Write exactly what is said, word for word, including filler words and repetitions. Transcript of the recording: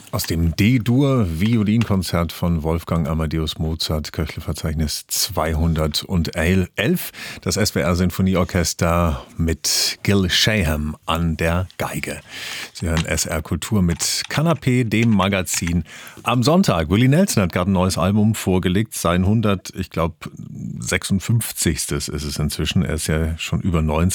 Aus dem D-Dur-Violinkonzert von Wolfgang Amadeus Mozart, Köchelverzeichnis zweihundertelf. Das S W R-Sinfonieorchester mit Gil Shaham an der Geige. Sie hören S R Kultur mit Kanapé, dem Magazin am Sonntag. Willie Nelson hat gerade ein neues Album vorgelegt, sein hundert, ich glaube, sechsundfünfzigstes ist es inzwischen. Er ist ja schon über neunzig.